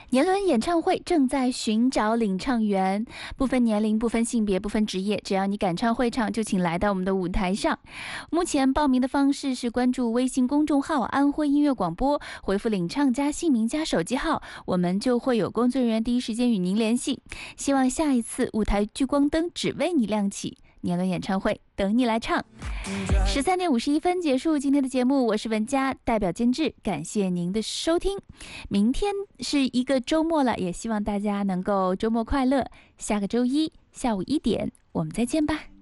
年轮演唱会正在寻找领唱员，不分年龄、不分性别、不分职业，只要你敢唱会唱，就请来到我们的舞台上。目前报名的方式是关注微信公众号“安徽音乐广播”，回复领唱加姓名加手机号，我们就会有工作人员第一时间与您联系。希望下一次舞台聚光灯只为你亮起，年轮演唱会等你来唱。13:51结束今天的节目，我是文佳，代表监制，感谢您的收听。明天是一个周末了，也希望大家能够周末快乐。下个周一下午1点，我们再见吧。